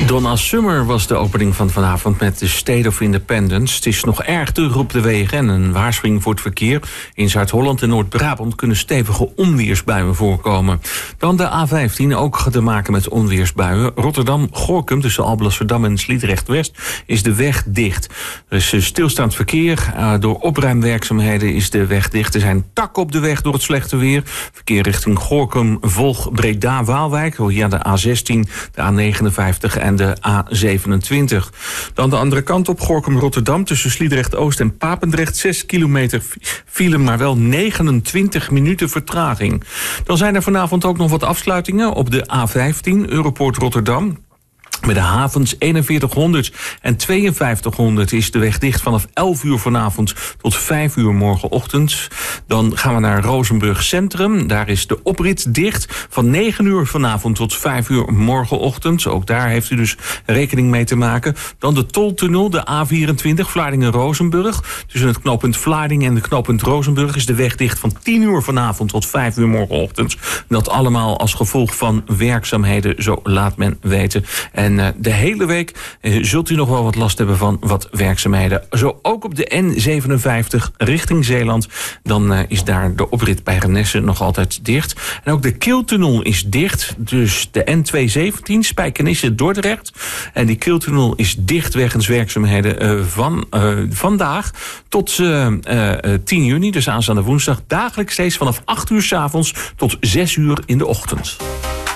Donna Summer was de opening van vanavond met de State of Independence. Het is nog erg druk op de wegen en een waarschuwing voor het verkeer. In Zuid-Holland en Noord-Brabant kunnen stevige onweersbuien voorkomen. Dan de A15, ook te maken met onweersbuien. Rotterdam-Gorinchem tussen Alblasserdam en Sliedrecht-West is de weg dicht. Er is stilstaand verkeer. Door opruimwerkzaamheden is de weg dicht. Er zijn takken op de weg door het slechte weer. Verkeer richting Gorinchem volgt Breda-Waalwijk. Via de A16, de A59 en de A27. Dan de andere kant op, Gorinchem-Rotterdam tussen Sliedrecht-Oost en Papendrecht. 6 kilometer file, maar wel 29 minuten vertraging. Dan zijn er vanavond ook nog wat afsluitingen op de A15, Europoort Rotterdam. Met de havens 4100 en 5200 is de weg dicht vanaf 11 uur vanavond tot 5 uur morgenochtend. Dan gaan we naar Rozenburg Centrum. Daar is de oprit dicht van 9 uur vanavond tot 5 uur morgenochtend. Ook daar heeft u dus rekening mee te maken. Dan de toltunnel, de A24 Vlaardingen-Rozenburg. Tussen het knooppunt Vlaardingen en het knooppunt Rozenburg is de weg dicht van 10 uur vanavond tot 5 uur morgenochtend. Dat allemaal als gevolg van werkzaamheden, zo laat men weten. En de hele week zult u nog wel wat last hebben van wat werkzaamheden. Zo ook op de N57 richting Zeeland. Dan is daar de oprit bij Renesse nog altijd dicht. En ook de Kiltunnel is dicht. Dus de N217 Spijkenisse-Dordrecht. En die Kiltunnel is dicht wegens werkzaamheden van vandaag tot 10 juni. Dus aanstaande woensdag dagelijks steeds vanaf 8 uur 's avonds tot 6 uur in de ochtend.